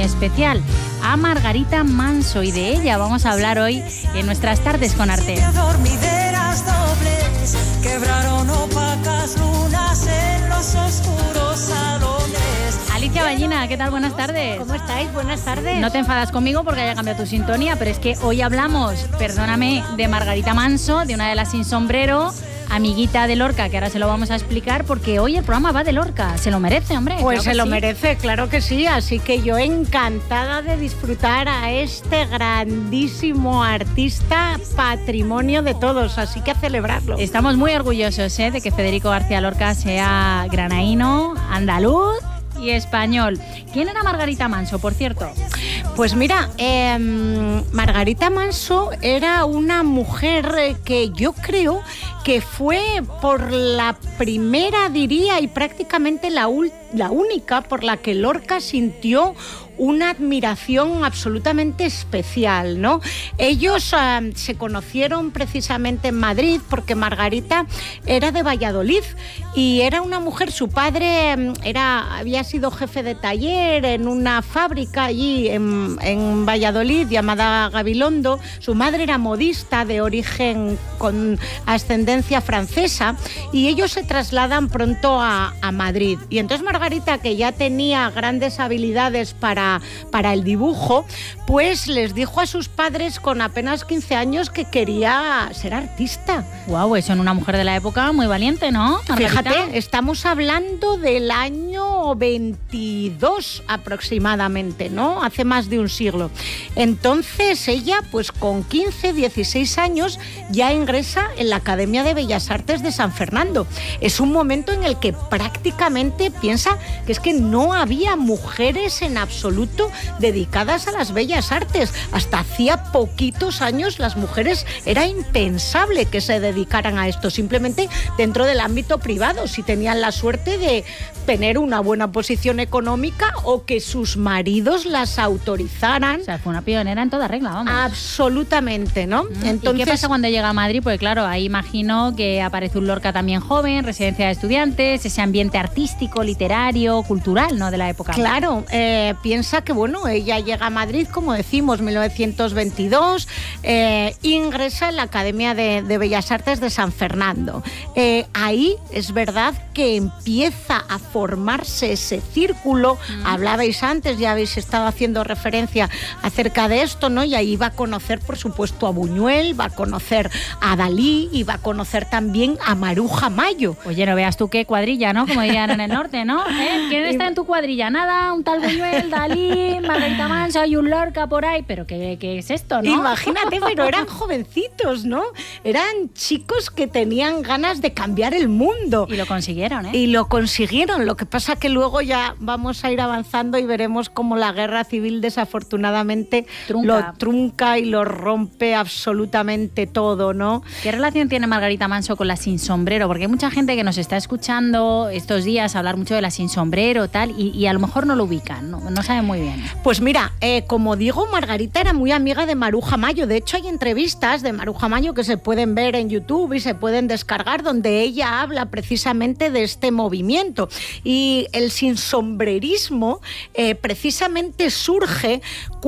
especial, a Margarita Manso, y de ella vamos a hablar hoy en nuestras tardes con Arte. Dormideras dobles quebraron opacas lunas en los oscuros salones. Alicia Ballina, ¿qué tal? Buenas tardes. ¿Cómo estáis? Buenas tardes. No te enfadas conmigo porque haya cambiado tu sintonía, pero es que hoy hablamos, perdóname, de Margarita Manso, de una de las sin sombrero, amiguita de Lorca, que ahora se lo vamos a explicar, porque hoy el programa va de Lorca. Se lo merece, hombre. Pues claro se lo sí. merece, claro que sí. Así que yo encantada de disfrutar a este grandísimo artista, patrimonio de todos. Así que a celebrarlo. Estamos muy orgullosos de que Federico García Lorca sea granaíno, andaluz y español. ¿Quién era Margarita Manso, por cierto? Pues mira, Margarita Manso era una mujer que yo creo que fue por la primera, diría, y prácticamente la única por la que Lorca sintió una admiración absolutamente especial, ¿no? Ellos se conocieron precisamente en Madrid porque Margarita era de Valladolid y era una mujer, su padre había sido jefe de taller en una fábrica allí en Valladolid llamada Gabilondo. Su madre era modista de origen con ascendencia francesa y ellos se trasladan pronto a Madrid. Y entonces Margarita, que ya tenía grandes habilidades para el dibujo, pues les dijo a sus padres con apenas 15 años que quería ser artista. Guau, eso en una mujer de la época muy valiente, ¿no, Margarita? Fíjate, estamos hablando del año 22 aproximadamente, ¿no? Hace más de un siglo. Entonces ella, pues con 15, 16 años, ya ingresa en la Academia de Bellas Artes de San Fernando. Es un momento en el que prácticamente piensa que es que no había mujeres en absoluto dedicadas a las bellas artes. Hasta hacía poquitos años las mujeres era impensable que se dedicaran a esto, simplemente dentro del ámbito privado, si tenían la suerte de tener una buena posición económica o que sus maridos las autorizaran. O sea, fue una pionera en toda regla, vamos. Absolutamente, ¿no? Entonces, ¿y qué pasa cuando llega a Madrid? Pues claro, ahí imagino que aparece un Lorca también joven, residencia de estudiantes, ese ambiente artístico, literario, cultural, ¿no?, de la época. Claro, piensa que, bueno, ella llega a Madrid, como decimos, 1922, ingresa en la Academia de Bellas Artes de San Fernando. Ahí es verdad que empieza a formarse ese círculo. Hablabais antes, ya habéis estado haciendo referencia acerca de esto, ¿no? Y ahí va a conocer, por supuesto, a Buñuel, va a conocer a Dalí y va a conocer también a Maruja Mayo. Oye, no veas tú qué cuadrilla, ¿no? Como dirían en el norte, ¿no? ¿Quién está en tu cuadrilla? Nada, un tal Buñuel, Dalí, Margarita Manso, hay un Lorca por ahí, pero ¿qué es esto, no? Imagínate, pero eran jovencitos, ¿no? Eran chicos que tenían ganas de cambiar el mundo. Y lo consiguieron, ¿eh? Y lo consiguieron. Lo que pasa que luego ya vamos a ir avanzando y veremos cómo la guerra civil desafortunadamente lo trunca y lo rompe absolutamente todo, ¿no? ¿Qué relación tiene Margarita Manso con la sin sombrero? Porque hay mucha gente que nos está escuchando estos días hablar mucho de la sin sombrero, tal, y a lo mejor no lo ubican, no saben muy bien. Pues mira, como digo, Margarita era muy amiga de Maruja Mayo. De hecho, hay entrevistas de Maruja Mayo que se pueden ver en YouTube y se pueden descargar, donde ella habla precisamente de este movimiento. Y el sinsombrerismo precisamente surge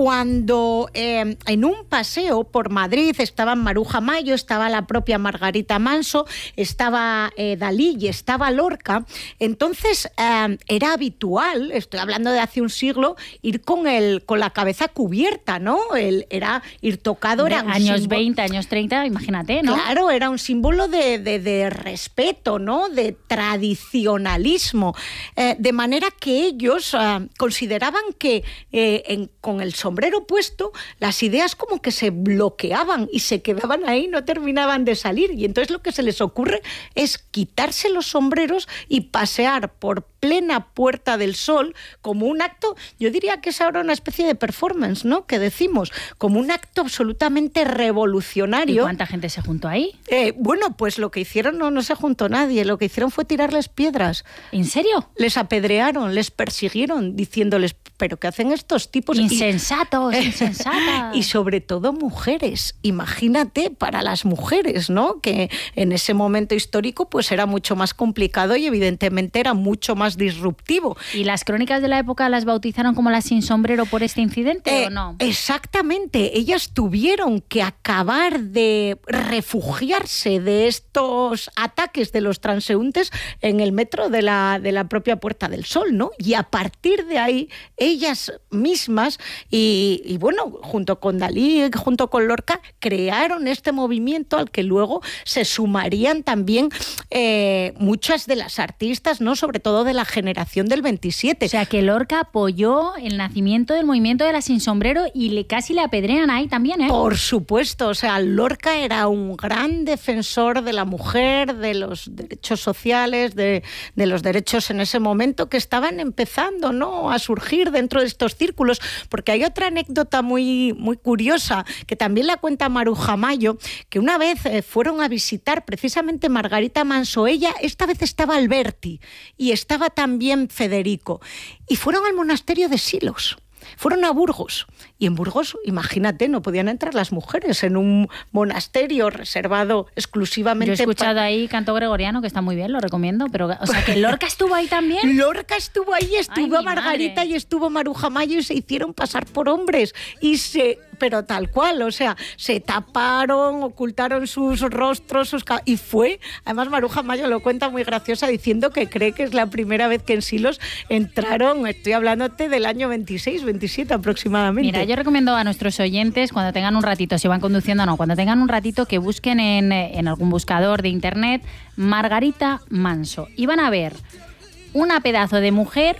cuando en un paseo por Madrid estaban Maruja Mayo, estaba la propia Margarita Manso, estaba Dalí y estaba Lorca. Entonces era habitual, estoy hablando de hace un siglo, ir con la cabeza cubierta, ¿no? Era ir tocado. Era años 20, años 30, imagínate, ¿no? Claro, era un símbolo de respeto, ¿no? De tradicionalismo. De manera que ellos consideraban que con el sombrero puesto las ideas como que se bloqueaban y se quedaban ahí, no terminaban de salir. Y entonces lo que se les ocurre es quitarse los sombreros y pasear por plena Puerta del Sol como un acto, yo diría que es ahora una especie de performance, ¿no?, que decimos, como un acto absolutamente revolucionario. ¿Y cuánta gente se juntó ahí? Bueno, pues lo que hicieron no se juntó nadie, lo que hicieron fue tirarles piedras. ¿En serio? Les apedrearon, les persiguieron, diciéndoles ¿pero qué hacen estos tipos? Insensatos, insensatas. Y sobre todo mujeres. Imagínate para las mujeres, ¿no? Que en ese momento histórico pues era mucho más complicado y evidentemente era mucho más disruptivo. ¿Y las crónicas de la época las bautizaron como las sin sombrero por este incidente o no? Exactamente. Ellas tuvieron que acabar de refugiarse de estos ataques de los transeúntes en el metro de la propia Puerta del Sol, ¿no? Y a partir de ahí, ellas mismas y bueno, junto con Dalí, junto con Lorca, crearon este movimiento al que luego se sumarían también muchas de las artistas, ¿no? Sobre todo de la generación del 27. O sea, que Lorca apoyó el nacimiento del movimiento de las sin sombrero y casi le apedrean ahí también, ¿eh? Por supuesto, o sea, Lorca era un gran defensor de la mujer, de los derechos sociales, de los derechos en ese momento que estaban empezando, ¿no?, a surgir dentro de estos círculos, porque hay otra anécdota muy, muy curiosa que también la cuenta Maruja Mayo, que una vez fueron a visitar precisamente Margarita Manso. Ella esta vez estaba Alberti y estaba también Federico, y fueron al monasterio de Silos. Fueron a Burgos, y en Burgos, imagínate, no podían entrar las mujeres en un monasterio reservado exclusivamente... Yo he escuchado ahí canto gregoriano, que está muy bien, lo recomiendo, pero, o sea, que Lorca estuvo ahí también. Lorca estuvo ahí, estuvo Ay, Margarita madre. Y estuvo Maruja Mayo y se hicieron pasar por hombres, pero tal cual, o sea, se taparon, ocultaron sus rostros, y fue, además Maruja Mayo lo cuenta muy graciosa diciendo que cree que es la primera vez que en Silos entraron, estoy hablándote del año 26, 27 aproximadamente. Mira, yo recomiendo a nuestros oyentes, cuando tengan un ratito, si van conduciendo o no, cuando tengan un ratito, que busquen en algún buscador de internet Margarita Manso y van a ver una pedazo de mujer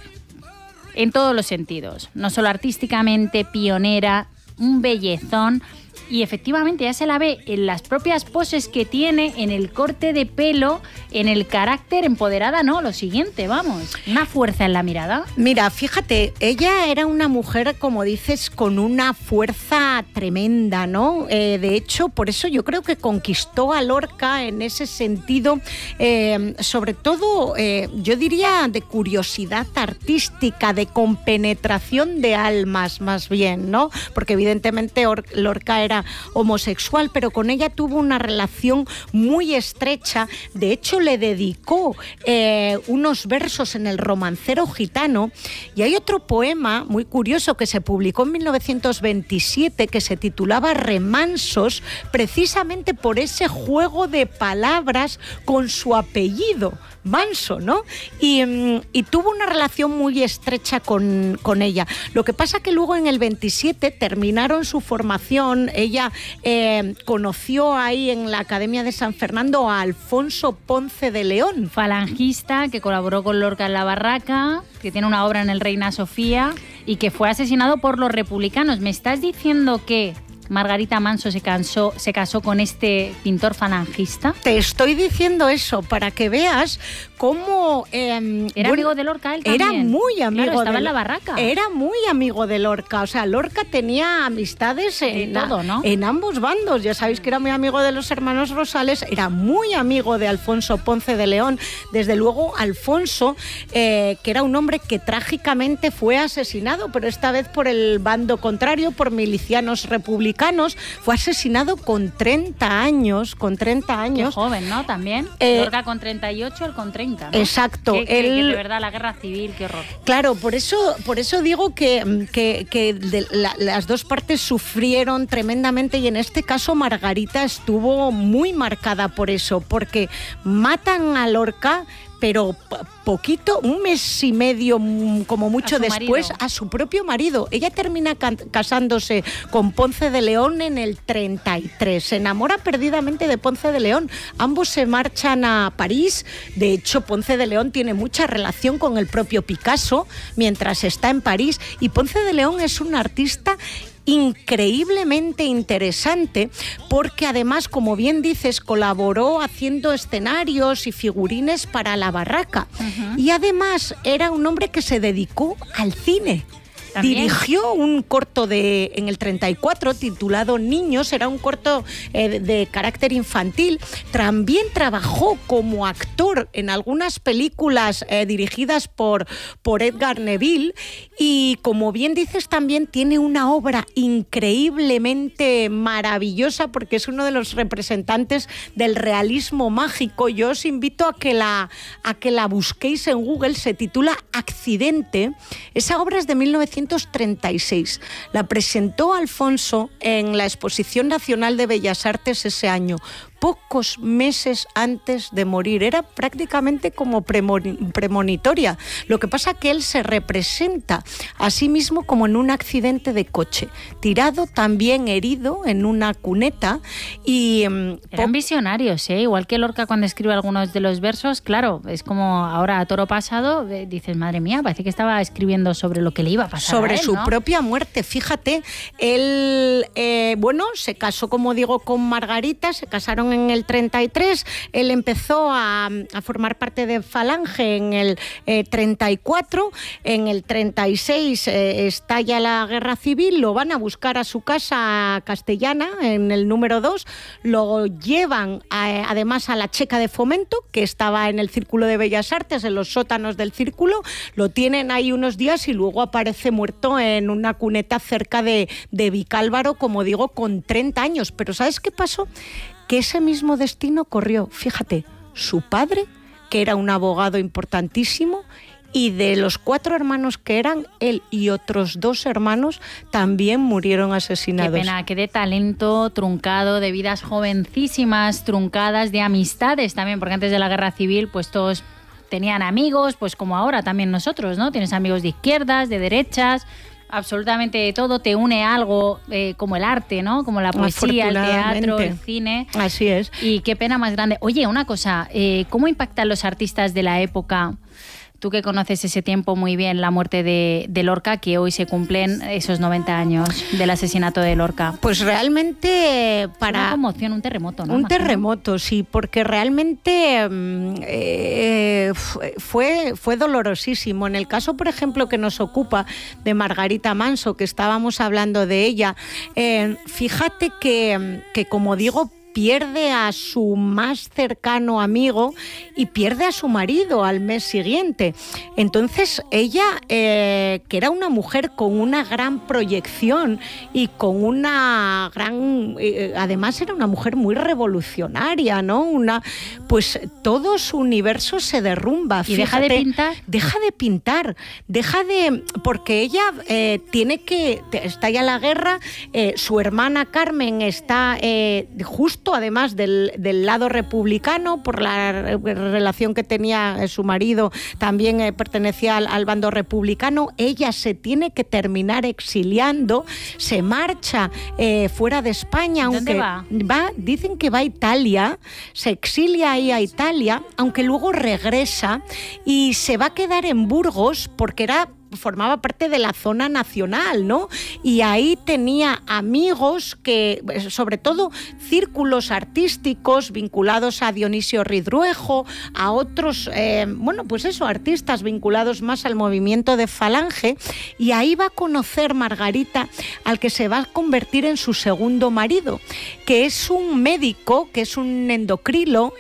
en todos los sentidos, no solo artísticamente, pionera, un bellezón. Y efectivamente ya se la ve en las propias poses que tiene, en el corte de pelo, en el carácter, empoderada, no, lo siguiente, vamos, una fuerza en la mirada. Mira, fíjate, ella era una mujer, como dices, con una fuerza tremenda, ¿no? De hecho, por eso yo creo que conquistó a Lorca en ese sentido, sobre todo, yo diría, de curiosidad artística, de compenetración de almas, más bien, ¿no? Porque evidentemente Lorca era homosexual, pero con ella tuvo una relación muy estrecha. De hecho, le dedicó unos versos en el Romancero Gitano, y hay otro poema muy curioso que se publicó en 1927 que se titulaba Remansos, precisamente por ese juego de palabras con su apellido Manso, ¿no? Y tuvo una relación muy estrecha con ella. Lo que pasa que luego en el 27 terminaron su formación. Ella conoció ahí en la Academia de San Fernando a Alfonso Ponce de León. Falangista, que colaboró con Lorca en La Barraca, que tiene una obra en el Reina Sofía y que fue asesinado por los republicanos. ¿Me estás diciendo que Margarita Manso se casó con este pintor falangista? Te estoy diciendo eso para que veas cómo... ¿Era amigo de Lorca él también? Era muy amigo. Claro, estaba en La Barraca. Era muy amigo de Lorca. O sea, Lorca tenía amistades en ambos bandos. Ya sabéis que era muy amigo de los hermanos Rosales, era muy amigo de Alfonso Ponce de León. Desde luego, Alfonso, que era un hombre que trágicamente fue asesinado, pero esta vez por el bando contrario, por milicianos republicanos. Fue asesinado con 30 años. Qué joven, ¿no? También. Lorca con 38, él con 30, ¿no? Exacto. Que de verdad, la guerra civil, qué horror. Claro, por eso digo que las dos partes sufrieron tremendamente, y en este caso Margarita estuvo muy marcada por eso, porque matan a Lorca, pero poquito, un mes y medio como mucho después, a su propio marido. Ella termina casándose con Ponce de León en el 33. Se enamora perdidamente de Ponce de León. Ambos se marchan a París. De hecho, Ponce de León tiene mucha relación con el propio Picasso mientras está en París. Y Ponce de León es un artista increíblemente interesante, porque además, como bien dices, colaboró haciendo escenarios y figurines para La Barraca. Y además era un hombre que se dedicó al cine. ¿También? Dirigió un corto en el 34 titulado Niños, era un corto de carácter infantil. También trabajó como actor en algunas películas dirigidas por Edgar Neville, y como bien dices, también tiene una obra increíblemente maravillosa porque es uno de los representantes del realismo mágico. Yo os invito a que la busquéis en Google. Se titula Accidente. Esa obra es de 1936. La presentó Alfonso en la Exposición Nacional de Bellas Artes ese año, pocos meses antes de morir. Era prácticamente como premonitoria. Lo que pasa que él se representa a sí mismo como en un accidente de coche, tirado, también herido en una cuneta. Y eran visionarios, ¿eh? Igual que Lorca cuando escribe algunos de los versos, claro, es como ahora a toro pasado, dices, madre mía, parece que estaba escribiendo sobre lo que le iba a pasar sobre a él, su ¿no? propia muerte. Fíjate, él, se casó, como digo, con Margarita, se casaron en el 33, él empezó a formar parte de Falange en el 34, en el 36 estalla la Guerra Civil, lo van a buscar a su casa castellana, en el número 2, lo llevan además a la Checa de Fomento, que estaba en el Círculo de Bellas Artes, en los sótanos del Círculo, lo tienen ahí unos días y luego aparece muerto en una cuneta cerca de Vicálvaro, como digo, con 30 años. Pero ¿sabes qué pasó? Que ese mismo destino corrió, fíjate, su padre, que era un abogado importantísimo, y de los 4 hermanos que eran, él y otros 2 hermanos también murieron asesinados. Qué pena, que de talento truncado, de vidas jovencísimas truncadas, de amistades también, porque antes de la Guerra Civil pues todos tenían amigos, pues como ahora también nosotros, ¿no? Tienes amigos de izquierdas, de derechas, absolutamente de todo, te une algo como el arte, ¿no? Como la poesía, el teatro, el cine. Así es. Y qué pena más grande. Oye, una cosa, ¿cómo impactan los artistas de la época? Tú que conoces ese tiempo muy bien, la muerte de Lorca, que hoy se cumplen esos 90 años del asesinato de Lorca. Pues realmente para... Una conmoción, un terremoto, ¿no? Un terremoto, sí, porque realmente fue dolorosísimo. En el caso, por ejemplo, que nos ocupa de Margarita Manso, que estábamos hablando de ella, fíjate que como digo, pierde a su más cercano amigo y pierde a su marido al mes siguiente. Entonces ella, que era una mujer con una gran proyección y con una gran... además era una mujer muy revolucionaria, ¿no? Pues todo su universo se derrumba. ¿Y deja de pintar? Deja de... porque ella estalla la guerra, su hermana Carmen está justo además del lado republicano, por la relación que tenía su marido, también pertenecía al bando republicano. Ella se tiene que terminar exiliando, se marcha fuera de España. ¿Dónde va? Dicen que va a Italia, se exilia ahí a Italia, aunque luego regresa y se va a quedar en Burgos porque formaba parte de la zona nacional, ¿no? Y ahí tenía amigos que, sobre todo, círculos artísticos vinculados a Dionisio Ridruejo, a otros, artistas vinculados más al movimiento de Falange, y ahí va a conocer Margarita al que se va a convertir en su segundo marido, que es un médico, que es un endocrino,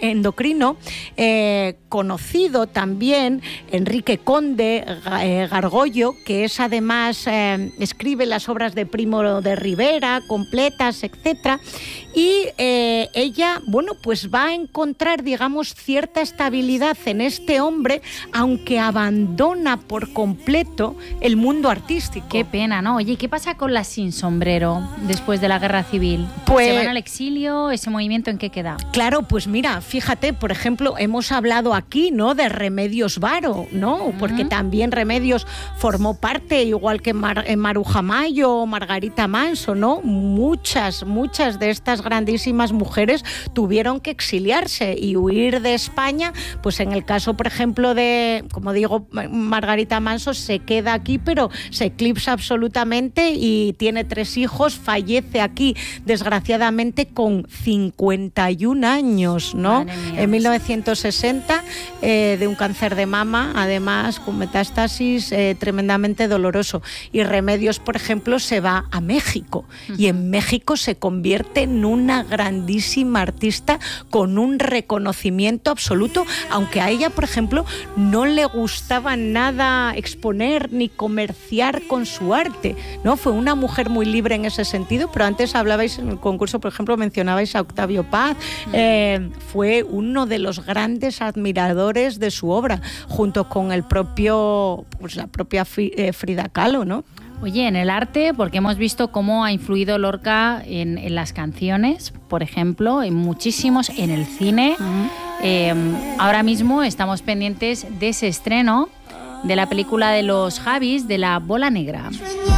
conocido también, Enrique Conde Gargollo, que es además, escribe las obras de Primo de Rivera, completas, etc. Y ella, pues va a encontrar, digamos, cierta estabilidad en este hombre, aunque abandona por completo el mundo artístico. Qué pena, ¿no? Oye, ¿qué pasa con las sin sombrero después de la Guerra Civil? Pues, ¿se van al exilio? ¿Ese movimiento en qué queda? Claro, pues mira, fíjate, por ejemplo, hemos hablado aquí, ¿no?, de Remedios Varo, ¿no? Porque también Remedios formó parte, igual que Maruja Mayo o Margarita Manso, ¿no? Muchas de estas grandísimas mujeres tuvieron que exiliarse y huir de España. Pues en el caso, por ejemplo, de, como digo, Margarita Manso se queda aquí, pero se eclipsa absolutamente y tiene 3 hijos, fallece aquí, desgraciadamente, con 51 años, ¿no? En 1960, de un cáncer de mama, además, con metástasis tremendamente doloroso. Y Remedios, por ejemplo, se va a México y en México se convierte en una grandísima artista con un reconocimiento absoluto, aunque a ella, por ejemplo, no le gustaba nada exponer ni comerciar con su arte, ¿no? Fue una mujer muy libre en ese sentido, pero antes hablabais en el concurso, por ejemplo, mencionabais a Octavio Paz, fue uno de los grandes admiradores de su obra, junto con el propio, pues la propia Frida Kahlo, ¿no? Oye, en el arte, porque hemos visto cómo ha influido Lorca en las canciones, por ejemplo, en muchísimos, en el cine. Ahora mismo estamos pendientes de ese estreno de la película de los Javis, de La Bola Negra.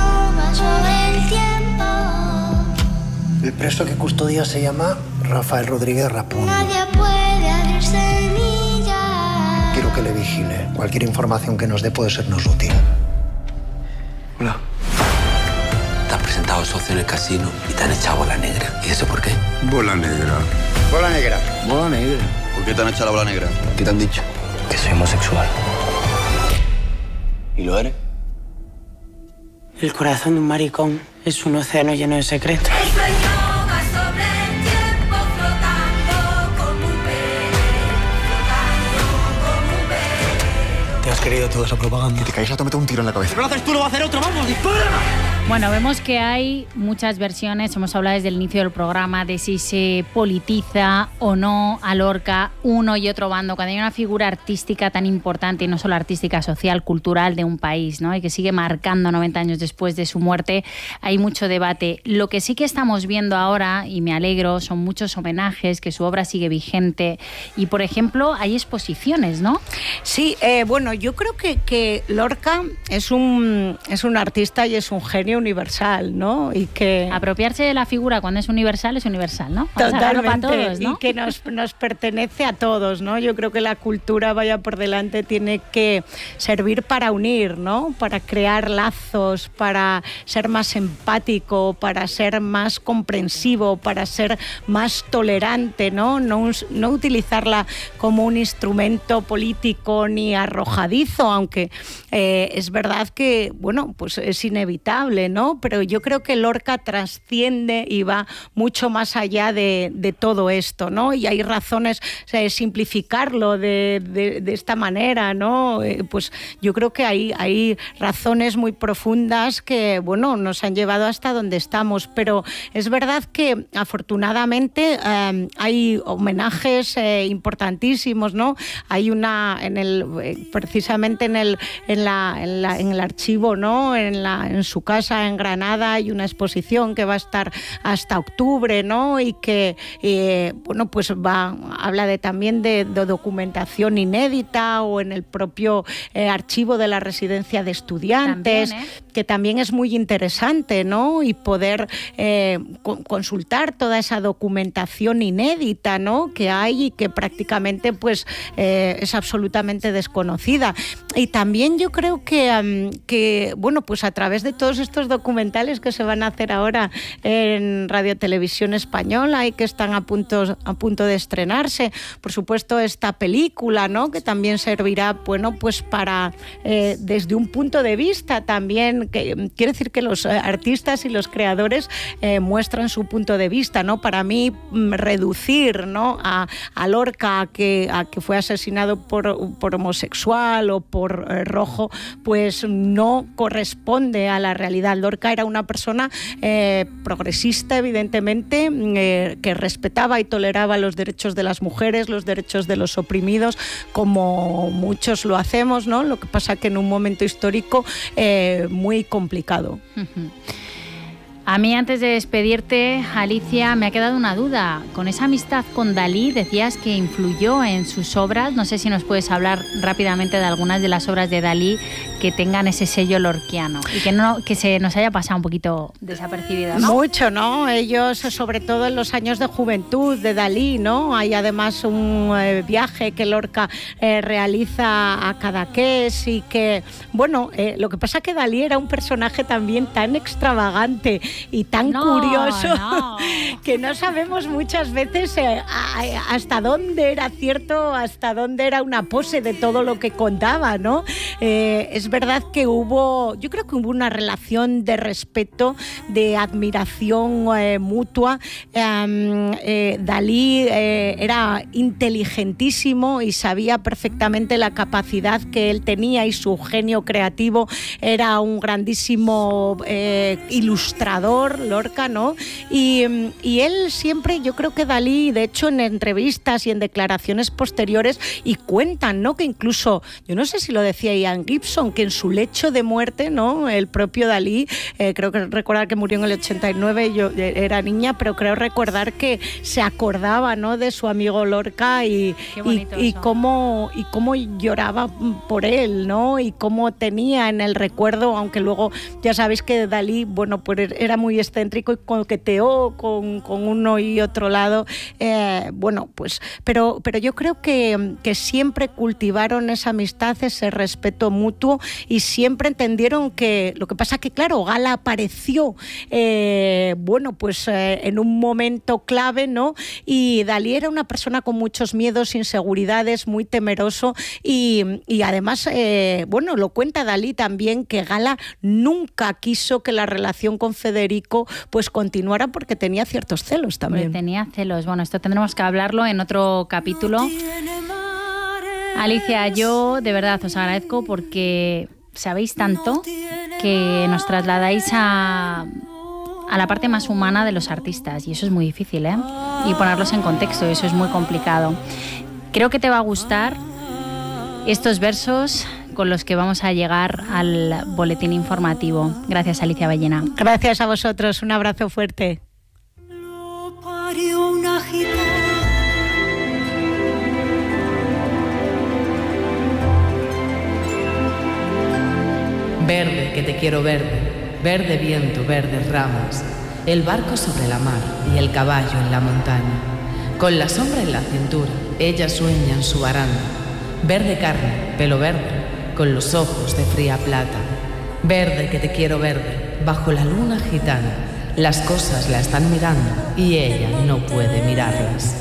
El preso que custodia se llama Rafael Rodríguez Rapón. Quiero que le vigile. Cualquier información que nos dé puede sernos útil. Hola. Te has presentado socio en el casino y te han echado bola negra. ¿Y eso por qué? Bola negra. Bola negra. Bola negra. ¿Por qué te han echado la bola negra? ¿Qué te han dicho? Que soy homosexual. ¿Y lo eres? El corazón de un maricón es un océano lleno de secretos. Te has querido toda esa propaganda. Que te caes a te meto un tiro en la cabeza. Si no lo haces tú, lo va a hacer otro. ¡Vamos, dispara! Bueno, vemos que hay muchas versiones, hemos hablado desde el inicio del programa de si se politiza o no a Lorca, uno y otro bando, cuando hay una figura artística tan importante, y no solo artística, social, cultural de un país, ¿no? Y que sigue marcando 90 años después de su muerte, hay mucho debate. Lo que sí que estamos viendo ahora, y me alegro, son muchos homenajes, que su obra sigue vigente, y por ejemplo, hay exposiciones, ¿no? Sí, bueno, yo creo que Lorca es un artista y es un genio universal, ¿no? Y que apropiarse de la figura cuando es universal, ¿no? Totalmente, para todos, ¿no? Y que nos pertenece a todos, ¿no? Yo creo que la cultura, vaya por delante, tiene que servir para unir, ¿no? Para crear lazos, para ser más empático, para ser más comprensivo, para ser más tolerante, ¿no? No utilizarla como un instrumento político ni arrojadizo, aunque es verdad que, bueno, pues es inevitable, ¿no? Pero yo creo que Lorca trasciende y va mucho más allá de todo esto, ¿no? Y hay razones, simplificarlo de esta manera, ¿no? Pues yo creo que hay razones muy profundas que, bueno, nos han llevado hasta donde estamos, pero es verdad que afortunadamente hay homenajes importantísimos, ¿no? Hay una precisamente en el archivo, ¿no? En su casa en Granada hay una exposición que va a estar hasta octubre, ¿no? Y que bueno, pues habla también de documentación inédita, o en el propio archivo de la residencia de estudiantes, también, que también es muy interesante, ¿no? Y poder consultar toda esa documentación inédita, ¿no? Que hay y que prácticamente pues es absolutamente desconocida. Y también yo creo que bueno, pues a través de todos estos documentales que se van a hacer ahora en Radio Televisión Española y que están a punto de estrenarse, por supuesto esta película, ¿no? Que también servirá, bueno, pues para desde un punto de vista también, que quiere decir que los artistas y los creadores muestran su punto de vista, ¿no? Para mí reducir, ¿no? a Lorca a que fue asesinado por homosexual o por rojo, pues no corresponde a la realidad. Lorca era una persona progresista, evidentemente, que respetaba y toleraba los derechos de las mujeres, los derechos de los oprimidos, como muchos lo hacemos, ¿no? Lo que pasa que en un momento histórico muy complicado. A mí, antes de despedirte, Alicia, me ha quedado una duda. Con esa amistad con Dalí, decías que influyó en sus obras. No sé si nos puedes hablar rápidamente de algunas de las obras de Dalí que tengan ese sello lorquiano y que se nos haya pasado un poquito desapercibido, ¿no? Mucho, ¿no? Ellos, sobre todo en los años de juventud de Dalí, ¿no? Hay además un viaje que Lorca realiza a Cadaqués y que, bueno, lo que pasa es que Dalí era un personaje también tan extravagante y tan curioso que no sabemos muchas veces hasta dónde era cierto, hasta dónde era una pose de todo lo que contaba, ¿no? Es verdad que yo creo que hubo una relación de respeto, de admiración mutua. Dalí era inteligentísimo y sabía perfectamente la capacidad que él tenía y su genio creativo. Era un grandísimo ilustrador, Lorca, ¿no? Y él siempre, yo creo que Dalí, de hecho en entrevistas y en declaraciones posteriores, y cuentan, ¿no?, que incluso, yo no sé si lo decía Ian Gibson, que en su lecho de muerte, ¿no?, el propio Dalí, creo que recordar que murió en el 89, yo era niña, pero creo recordar que se acordaba, ¿no?, de su amigo Lorca y cómo lloraba por él, ¿no?, y cómo tenía en el recuerdo, aunque luego ya sabéis que Dalí, bueno, pues era muy excéntrico y coqueteó con uno y otro lado, bueno, pues, pero yo creo que siempre cultivaron esa amistad, ese respeto mutuo, y siempre entendieron que, lo que pasa que, claro, Gala apareció, bueno, pues en un momento clave, ¿no? Y Dalí era una persona con muchos miedos, inseguridades, muy temeroso, y además, bueno, lo cuenta Dalí también, que Gala nunca quiso que la relación con Federico pues continuara porque tenía ciertos celos también. Porque tenía celos. Bueno, esto tendremos que hablarlo en otro capítulo. Alicia, yo de verdad os agradezco porque sabéis tanto que nos trasladáis a la parte más humana de los artistas, y eso es muy difícil, ¿eh? Y ponerlos en contexto, eso es muy complicado. Creo que te va a gustar estos versos con los que vamos a llegar al boletín informativo. Gracias, Alicia Ballena. Gracias a vosotros, un abrazo fuerte. Verde, que te quiero verde, verde viento, verdes ramas, el barco sobre la mar y el caballo en la montaña. Con la sombra en la cintura, ella sueña en su baranda. Verde carne, pelo verde, con los ojos de fría plata. Verde, que te quiero verde, bajo la luna gitana. Las cosas la están mirando y ella no puede mirarlas.